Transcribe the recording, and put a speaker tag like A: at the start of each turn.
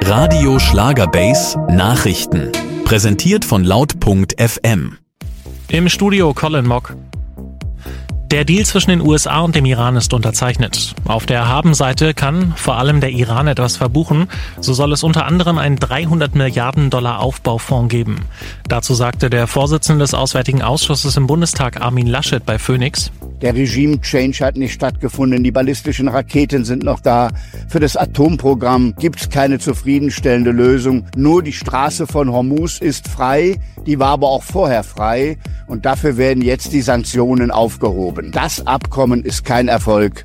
A: Radio Schlagerbase Nachrichten. Präsentiert von laut.fm.
B: Im Studio Colin Mock. Der Deal zwischen den USA und dem Iran ist unterzeichnet. Auf der Habenseite kann vor allem der Iran etwas verbuchen. So soll es unter anderem einen 300 Milliarden Dollar Aufbaufonds geben. Dazu sagte der Vorsitzende des Auswärtigen Ausschusses im Bundestag, Armin Laschet, bei Phoenix:
C: Der Regime-Change hat nicht stattgefunden, die ballistischen Raketen sind noch da. Für das Atomprogramm gibt es keine zufriedenstellende Lösung. Nur die Straße von Hormuz ist frei, die war aber auch vorher frei. Und dafür werden jetzt die Sanktionen aufgehoben. Das Abkommen ist kein Erfolg.